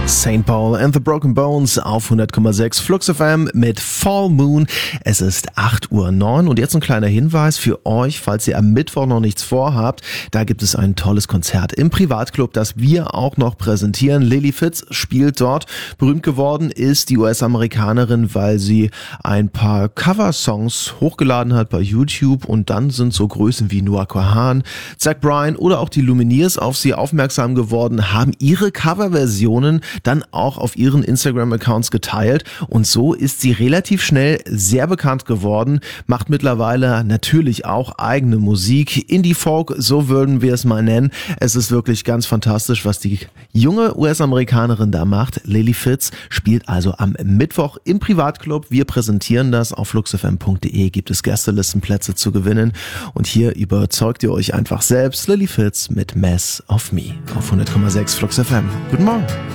St. Paul and the Broken Bones auf 100,6 Flux FM mit Fall Moon. Es ist 8:09 Uhr und jetzt ein kleiner Hinweis für euch, falls ihr am Mittwoch noch nichts vorhabt. Da gibt es ein tolles Konzert im Privatclub, das wir auch noch präsentieren. Lily Fitz spielt dort. Berühmt geworden ist die US-Amerikanerin, weil sie ein paar Coversongs hochgeladen hat bei YouTube und dann sind so Größen wie Noah Kahan, Zach Bryan oder auch die Lumineers auf sie aufmerksam geworden, haben ihre Coverversionen dann auch auf ihren Instagram-Accounts geteilt und so ist sie relativ schnell sehr bekannt geworden, macht mittlerweile natürlich auch eigene Musik, Indie-Folk, so würden wir es mal nennen. Es ist wirklich ganz fantastisch, was die junge US-Amerikanerin da macht. Lily Fitz spielt also am Mittwoch im Privatclub. Wir präsentieren das auf fluxfm.de, gibt es Gästelistenplätze zu gewinnen und hier überzeugt ihr euch einfach selbst. Lily Fitz mit Mess of Me auf 100,6 Flux FM. Guten Morgen.